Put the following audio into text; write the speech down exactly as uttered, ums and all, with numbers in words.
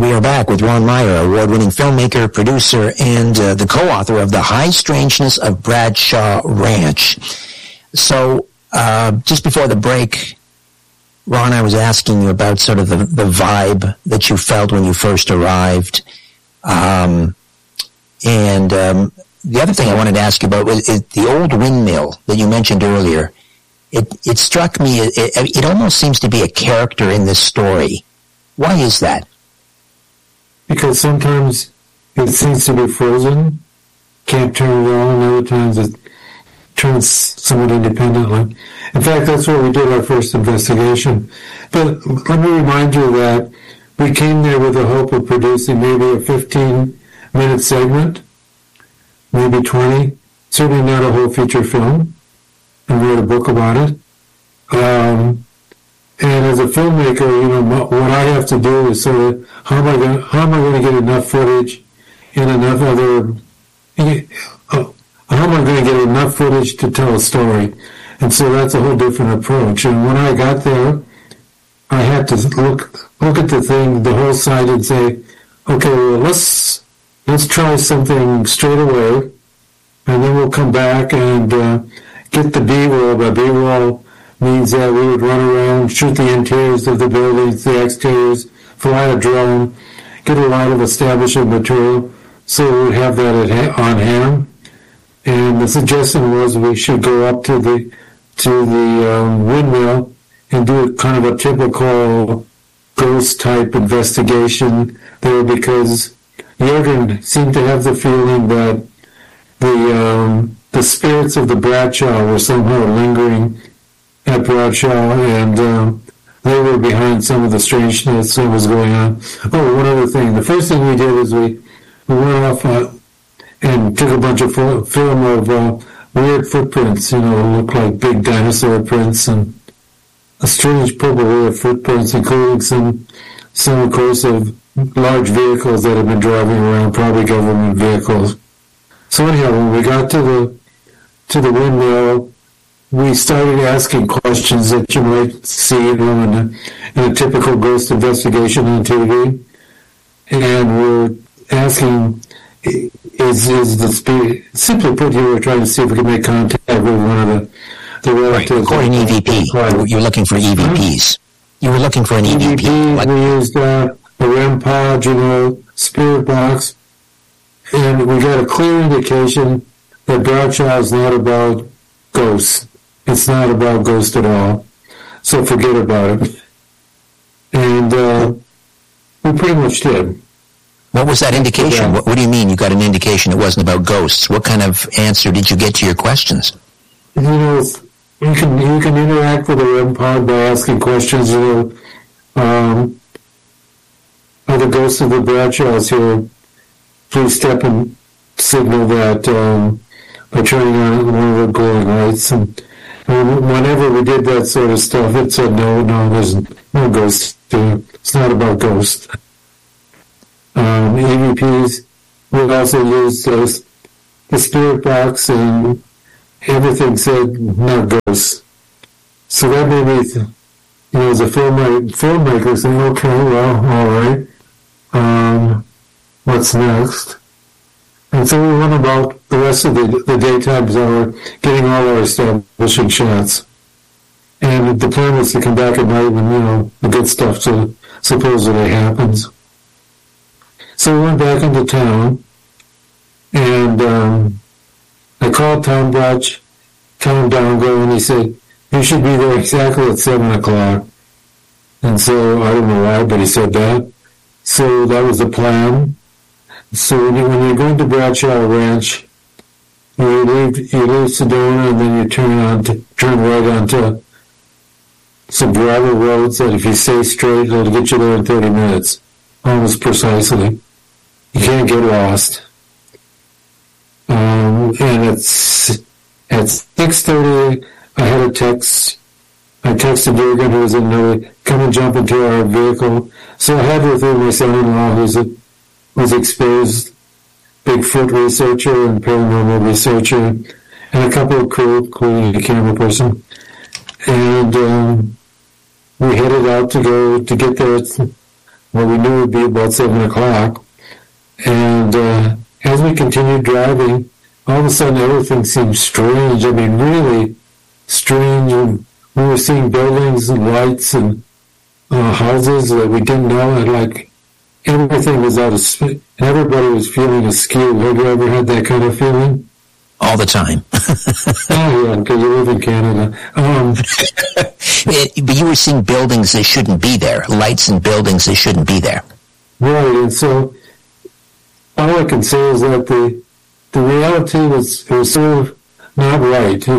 And we are back with Ron Meyer, award-winning filmmaker, producer, and uh, the co-author of The High Strangeness of Bradshaw Ranch. So, uh, just before the break, Ron, I was asking you about sort of the, the vibe that you felt when you first arrived. Um, and um, the other thing I wanted to ask you about was is the old windmill that you mentioned earlier. It, it struck me, it, it almost seems to be a character in this story. Why is that? Because sometimes it seems to be frozen, can't turn around, other times it turns somewhat independently. In fact, that's where we did our first investigation. But let me remind you that we came there with the hope of producing maybe a fifteen-minute segment, maybe twenty, certainly not a whole feature film, and wrote a book about it. Um, and as a filmmaker, you know, what I have to do is sort of, how am I going, how am I going to get enough footage in enough other, uh, how am I going to get enough footage to tell a story? And so that's a whole different approach. And when I got there, I had to look look at the thing, the whole site, and say, okay, well, let's let's try something straight away, and then we'll come back and uh, get the B-roll. By B-roll means that we would run around, shoot the interiors of the buildings, the exteriors, fly a drone, get a lot of establishing material, so we would have that at, on hand. And the suggestion was we should go up to the to the um, windmill and do kind of a typical ghost-type investigation there, because Jürgen seemed to have the feeling that the um, the spirits of the Bradshaw were somehow lingering at Bradshaw, and um, they were behind some of the strangeness that was going on. Oh, one other thing. The first thing we did is we, we went off uh, and took a bunch of fo- film of uh, weird footprints, you know, looked like big dinosaur prints, and a strange purple weird footprints, including some, some of course, of large vehicles that have been driving around, probably government vehicles. So anyhow, when we got to the to the windmill, we started asking questions that you might see, you know, in a, in a typical ghost investigation on T V, and we're asking, is is the spirit, simply put, you were trying to see if we could make contact with one of the the relatives. Right, recording E V P. You're looking for E V Ps. You were looking for an E V P. E V P, we used uh, a REM pod, you know, spirit box, and we got a clear indication that Bradshaw is not about ghosts. It's not about ghosts at all. So forget about it. And uh, we pretty much did. What was that indication? Yeah. What, what do you mean you got an indication it wasn't about ghosts? What kind of answer did you get to your questions? You know, you can you can interact with the REM pod by asking questions. You know, um, are the ghosts of the Bradshaws here? Please step and signal that um, by turning on one of the glowing lights. And, and whenever we did that sort of stuff, it said, no, no, there's no ghosts here. It's not about ghosts. Um, E V Ps, we also used uh, the spirit box, and everything said not ghosts. So that made me, you know, as a filmmaker, filmmaker say, okay, well, all right, um, what's next? And so we went about the rest of the, the daytimes hour getting all our establishing shots. And the plan was to come back at night when, you know, the good stuff so supposedly happens. So we went back into town, and um, I called Tom Brach, Tom Dongo, and he said, you should be there exactly at seven o'clock. And so I don't know why, but he said that. So that was the plan. So when, you, when you're going to Bradshaw Ranch, you leave you leave Sedona, and then you turn on to, turn right onto some gravel roads that, if you stay straight, it'll get you there in thirty minutes, almost precisely. You can't get lost. Um, and it's at six thirty. I had a text. I texted Jürgen, who was in there, come and jump into our vehicle. So I had with me my son-in-law, who's a was exposed Bigfoot researcher and paranormal researcher, and a couple of crew, including a camera person. And um, we headed out to go to get there at Well, we knew it would be about seven o'clock. And uh, as we continued driving, all of a sudden everything seemed strange. I mean, really strange. And we were seeing buildings and lights and uh, houses that we didn't know. And like everything was out of space. And everybody was feeling askew. Have you ever had that kind of feeling? All the time. Oh, yeah, because you live in Canada. Um, it, but you were seeing buildings that shouldn't be there, lights and buildings that shouldn't be there. Right, and so all I can say is that the the reality was, was sort of not right.